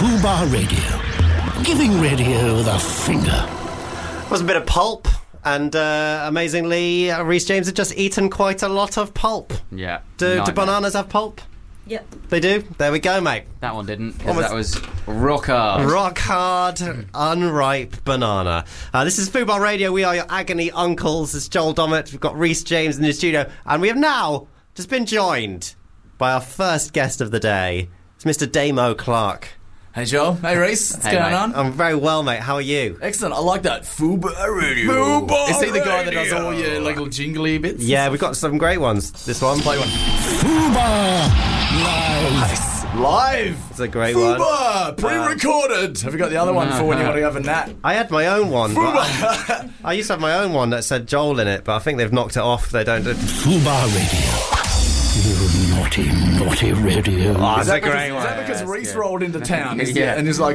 Fubar Radio. Giving radio the finger. Was a bit of pulp, and amazingly, Rhys James had just eaten quite a lot of pulp. Yeah. Do bananas have pulp? Yep. They do? There we go, mate. That one didn't, because that was rock hard. Rock hard, unripe banana. This is Fubar Radio. We are your agony uncles. It's Joel Dommett. We've got Rhys James in the studio, and we have now just been joined by our first guest of the day. It's Mr. Damo Clark. Hey Joel, hey Rhys, what's going on? I'm very well, mate. How are you? Excellent, I like that. Fubar Radio. Fubar Is he the guy that Radio. does all your little jingly bits? Yeah, we've got some great ones. This one. Play one. Fubar Live. Live! It's a great one. Fubar! Pre-recorded! Have you got the other one for when you want to have a nap? I had my own one. I used to have my own one that said Joel in it, but I think they've knocked it off. They don't do... Fubar Radio. You naughty, naughty radio. Oh, Is that because Rhys rolled into town? Yeah. And it was like,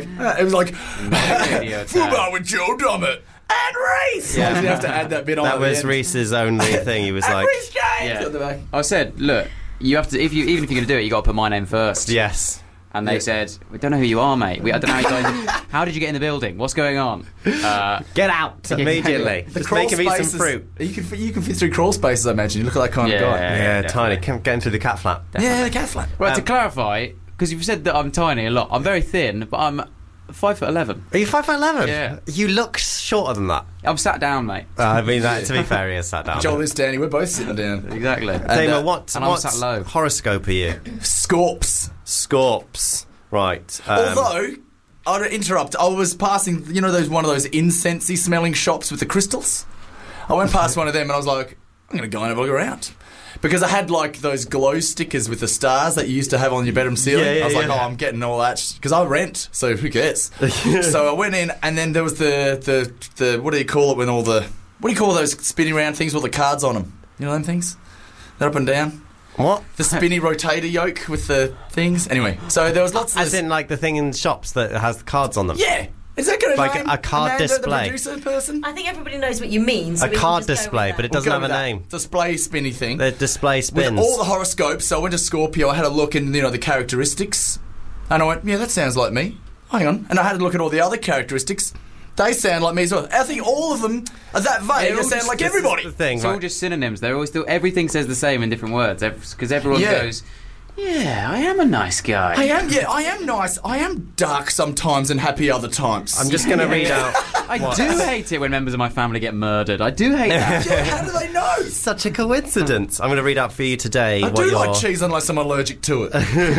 Fubar with Joel Dommett and Rhys! Yeah. You have to add that bit on. That at the was end. Rhys's only thing. He was like... Rhys James! Yeah. At the back. I said, look, you have to, even if you're going to do it, you got to put my name first. Yes. And they said, we don't know who you are, mate. I don't know how you got in. How did you get in the building? What's going on? Get out immediately. The Just crawl make him eat some spaces- fruit. You can fit through crawl spaces, I imagine. You look like that kind of guy. Yeah, definitely. tiny. Can't get into the cat flap. Yeah, the cat flap. Well, to clarify, because you've said that I'm tiny a lot. I'm very thin, but I'm 5'11". Are you 5'11"? Yeah. You look shorter than that. I'm sat down, mate. I mean, that, to be fair, he is sat down. Joel is Danny, we're both sitting down. Exactly. Damo, and what I'm sat low. horoscope are you? Scorps. Scorps. Right. Although, I'll interrupt. I was passing, one of those incensey smelling shops with the crystals. I went past one of them and I was like, I'm going to go and have a look around. Because I had like those glow stickers with the stars that you used to have on your bedroom ceiling. Yeah, I was like, yeah. oh, I'm getting all that because I rent, so who cares? So I went in, and then there was the what do you call it when all the what do you call those spinning round things with the cards on them? You know them things? They're up and down. What? The spinny rotator yoke with the things. Anyway, so there was lots of As in, like, the thing in shops that has the cards on them? yeah. Is that going to Like name a card Amanda, display. The producer person? I think everybody knows what you mean. So A we can card just go with display, that. but it doesn't have a name. Display spinny thing. The display spins. With all the horoscopes, so I went to Scorpio, I had a look in, the characteristics, and I went, yeah, that sounds like me. Hang on. And I had a look at all the other characteristics. They sound like me as well. I think all of them are that vague. They sound like everybody. The thing, It's all right? just synonyms. They're always still, everything says the same in different words. Because everyone Yeah. goes, yeah, I am a nice guy. I am nice. I am dark sometimes and happy other times. I'm just going to read out. I do hate it when members of my family get murdered. I do hate that. Yeah, how do they know? Such a coincidence. I'm going to read out for you today. I what do your, like cheese unless I'm allergic to it.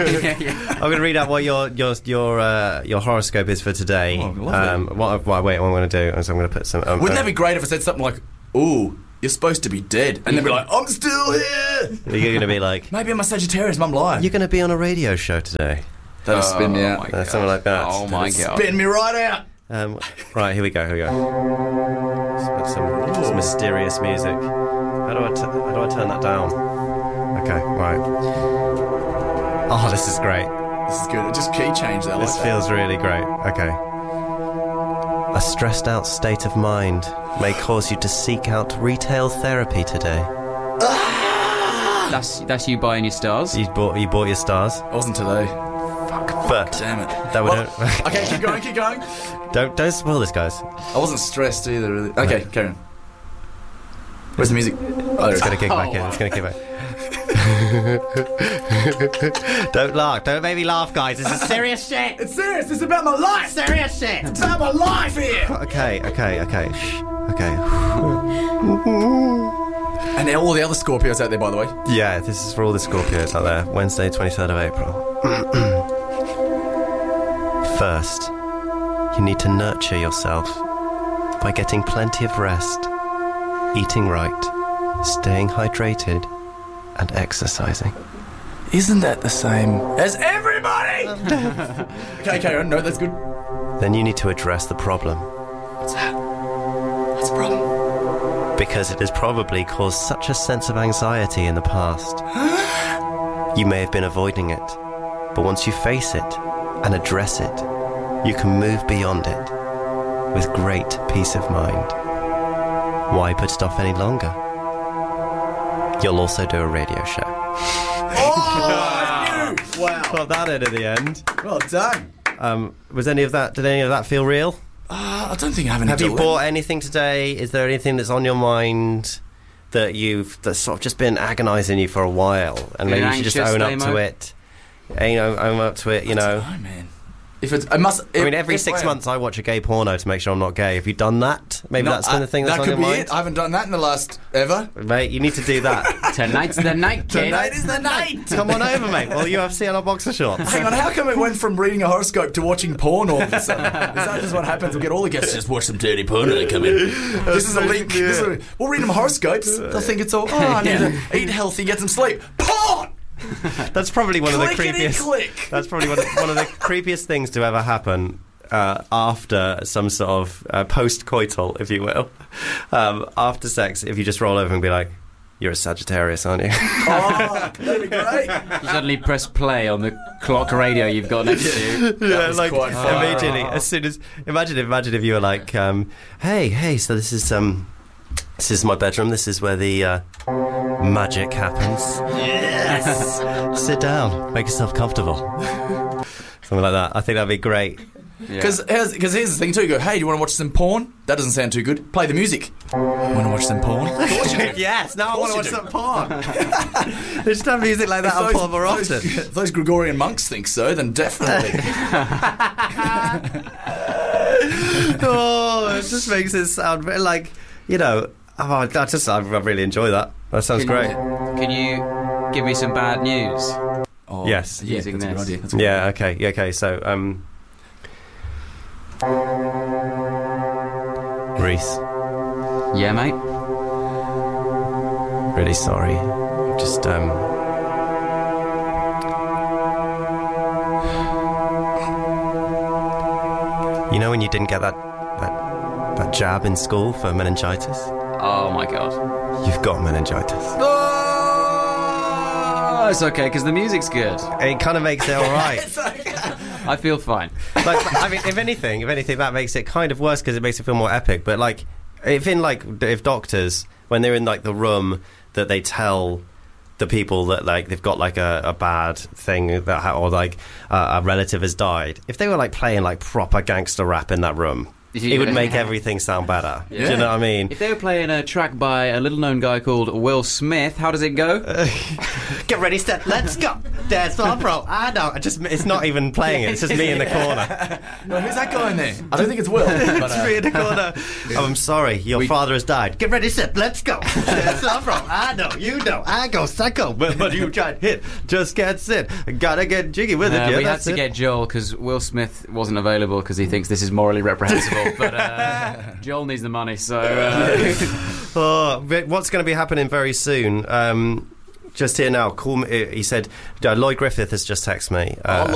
I'm going to read out what your horoscope is for today. Oh, lovely. What I'm going to do is I'm going to put some. Wouldn't that be great if I said something like, ooh, you're supposed to be dead? And they'd be like, I'm still here. You're going to be like, Maybe I'm a Sagittarius, Mum lied. you're going to be on a radio show today. That'll spin me out. my God. Something like that. Oh my God. Spin me right out. Right, here we go. Let's put some mysterious music. How do I turn that down? Okay, right. Oh, this is great. This is good. Just key change that. This feels really great. Okay. A stressed out state of mind may cause you to seek out retail therapy today. That's you buying your stars? You bought your stars, I wasn't today. but Damn it. that would Okay, keep going. don't spoil this, guys. I wasn't stressed either, really. Okay, carry on. Where's the music? Oh, It's gonna kick back in. It's gonna kick back. Don't laugh. Don't make me laugh, guys. This is serious shit. It's serious. It's about my life. Serious shit. It's about my life here. Okay. Shh. Okay. And all the other Scorpios out there, by the way. Yeah, this is for all the Scorpios out there. Wednesday, 23rd of April. First, you need to nurture yourself by getting plenty of rest, eating right, staying hydrated, and exercising. Isn't that the same as everybody? Okay, carry on. No, that's good. Then you need to address the problem, What's that? What's the problem? because it has probably caused such a sense of anxiety in the past. You may have been avoiding it, but once you face it and address it, you can move beyond it with great peace of mind. Why put it off any longer? You'll also do a radio show. Oh, I knew! Wow. Got that in at the end. Well done. Was any of that? Did any of that feel real? I don't think I have any. Have you bought anything today? Is there anything that's on your mind that's sort of just been agonising you for a while, and maybe you should just own up to it? Own up to it. You know, I don't know, man. If it's, I must. I mean, every 6 months I watch a gay porno to make sure I'm not gay. Have you done that? Maybe that's been the thing that's on your mind. That could be it. I haven't done that in the last ever. Mate, you need to do that. Tonight's the night, kid. Tonight is the night. Come on over, mate. Well, UFC on our boxer shorts. Hang on, how come it went from reading a horoscope to watching porn all of a sudden? Is that just what happens? We'll get all the guests to just watch some dirty porn when they come in. This is a link. We'll read them horoscopes. They'll think it's all, I need to eat healthy, get some sleep. Porn! That's probably one of the Clickety creepiest. click. That's probably one of the creepiest things to ever happen after some sort of post-coital, if you will, after sex. If you just roll over and be like, "You're a Sagittarius, aren't you?" Oh, that'd be great. You suddenly press play on the clock radio you've got next to you. Yeah, like quite fun. immediately, as soon as imagine if you were like, "Hey, so this is my bedroom. This is where the magic happens. Yes. Sit down. Make yourself comfortable." Something like that. I think that'd be great. Because here's the thing too. You go, hey, do you want to watch some porn? That doesn't sound too good. Play the music. Want to watch some porn? Yes. Now I want to watch some porn. They just have music like that on Pavarotti. If those Gregorian monks think so, then definitely. Oh, it just makes it sound like, you know. I really enjoy that. That sounds great. Can you give me some bad news? Yes. Using that's this. a good idea. Yeah. Okay. Yeah, okay. So, Reese, Yeah, mate. really sorry. Just you know when you didn't get that jab in school for meningitis? Oh my god. You've got meningitis. Oh, it's okay because the music's good. It kind of makes it all right. I feel fine. Like, I mean, if anything, that makes it kind of worse because it makes it feel more epic. But like, if doctors, when they're in like the room that they tell the people that like they've got like a bad thing or like a relative has died, if they were like playing like proper gangster rap in that room, it would make everything sound better. Yeah. Do you know what I mean? If they were playing a track by a little-known guy called Will Smith, how does it go? Get ready, step, let's go. Dance floor, bro. I know. It's not even playing it. It's just me in the corner. No, who's that guy in there? I don't think it's Will. But, It's me in the corner. Oh, I'm sorry. Your father has died. Get ready, step, let's go. Dance floor, bro. I know. You know. I go psycho. But you try to hit. Just can't sit. Gotta get jiggy with it. Yeah, we had to get Joel because Will Smith wasn't available because he thinks this is morally reprehensible. But Joel needs the money, so... but what's going to be happening very soon? Just here now, call me. He said, Lloyd Griffith has just texted me. Lloyd